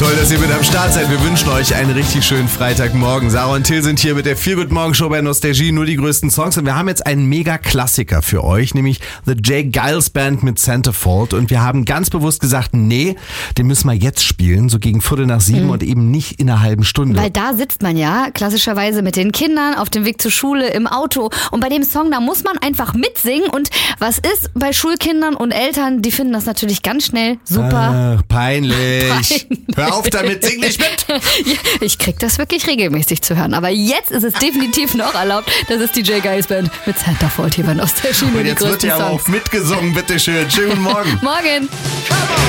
Toll, dass ihr mit am Start seid. Wir wünschen euch einen richtig schönen Freitagmorgen. Sarah und Till sind hier mit der Feel Good Morgen Show bei Nostalgie. Nur die größten Songs. Und wir haben jetzt einen Mega-Klassiker für euch, nämlich The J. Giles Band mit Centerfold. Und wir haben ganz bewusst gesagt, nee, den müssen wir jetzt spielen, so gegen 6:45 und eben nicht in einer halben Stunde. Weil da sitzt man ja klassischerweise mit den Kindern auf dem Weg zur Schule, im Auto. Und bei dem Song, da muss man einfach mitsingen. Und was ist bei Schulkindern und Eltern, die finden das natürlich ganz schnell super. Ach, peinlich. Hör auf damit, sing nicht mit. Ja, ich krieg das wirklich regelmäßig zu hören. Aber jetzt ist es definitiv noch erlaubt. Das ist die J. Giles Band mit Centerfold hier bei Nostalgie. Und jetzt wird ja aber auch mitgesungen, bitteschön. Schönen Morgen. Morgen.